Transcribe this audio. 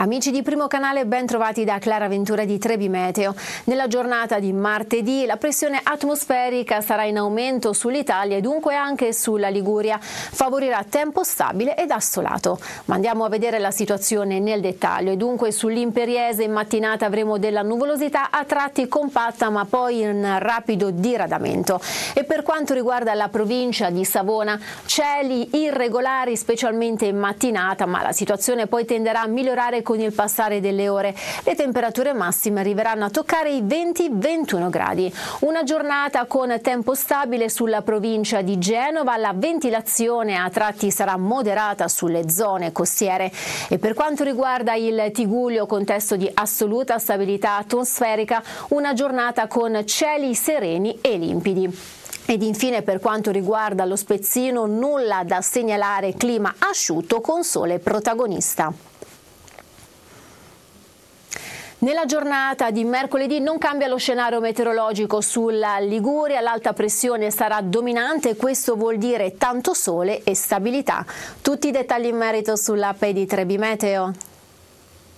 Amici di Primo Canale, ben trovati da Clara Ventura di Trebi Meteo. Nella giornata di martedì la pressione atmosferica sarà in aumento sull'Italia e dunque anche sulla Liguria. Favorirà tempo stabile ed assolato. Ma andiamo a vedere la situazione nel dettaglio. E dunque sull'Imperiese in mattinata avremo della nuvolosità a tratti compatta ma poi in rapido diradamento. E per quanto riguarda la provincia di Savona, cieli irregolari specialmente in mattinata, ma la situazione poi tenderà a migliorare con il passare delle ore. Le temperature massime arriveranno a toccare i 20-21 gradi. Una giornata con tempo stabile sulla provincia di Genova, la ventilazione a tratti sarà moderata sulle zone costiere. E per quanto riguarda il Tigullio, contesto di assoluta stabilità atmosferica, una giornata con cieli sereni e limpidi. Ed infine per quanto riguarda lo Spezzino, nulla da segnalare, clima asciutto con sole protagonista. Nella giornata di mercoledì non cambia lo scenario meteorologico sulla Liguria, l'alta pressione sarà dominante e questo vuol dire tanto sole e stabilità. Tutti i dettagli in merito sull'app di Trebi Meteo.